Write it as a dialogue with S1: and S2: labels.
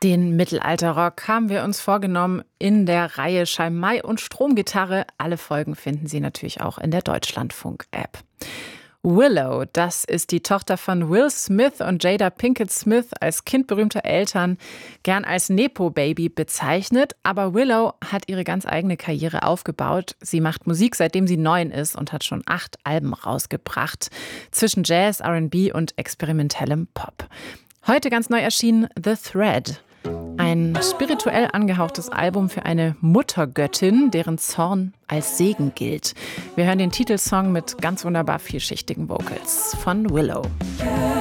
S1: Den Mittelalterrock haben wir uns vorgenommen in der Reihe Schalmei und Stromgitarre. Alle Folgen finden Sie natürlich auch in der Deutschlandfunk-App. Willow, das ist die Tochter von Will Smith und Jada Pinkett Smith, als Kind berühmter Eltern, gern als Nepo-Baby bezeichnet. Aber Willow hat ihre ganz eigene Karriere aufgebaut. Sie macht Musik, seitdem sie 9 ist und hat schon 8 Alben rausgebracht. Zwischen Jazz, R&B und experimentellem Pop. Heute ganz neu erschienen The Thread. Ein spirituell angehauchtes Album für eine Muttergöttin, deren Zorn als Segen gilt. Wir hören den Titelsong mit ganz wunderbar vielschichtigen Vocals von Willow.